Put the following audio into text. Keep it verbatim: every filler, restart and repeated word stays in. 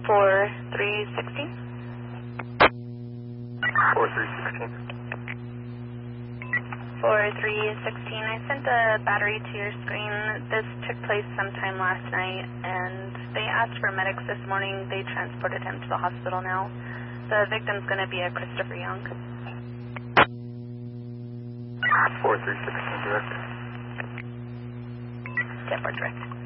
four three sixteen. four three sixteen. four three sixteen, I sent a battery to your screen. This took place sometime last night, and they asked for medics this morning. They transported him to the hospital now. The victim's going to be a Christopher Young. four three sixteen direct. Step or direct.